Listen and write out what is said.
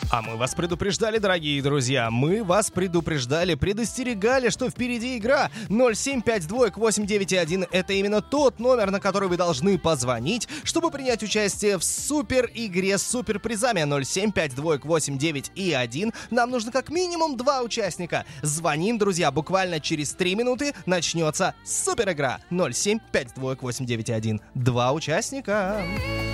А мы вас предупреждали, дорогие друзья, мы вас предупреждали, предостерегали, что впереди игра 0752891. Это именно тот номер, на который вы должны позвонить, чтобы принять участие в супер игре с суперпризами 0752891. Нам нужно как минимум 2 участника. Звоним, друзья, буквально через 3 минуты начнется супер игра 0752891. 2 участника.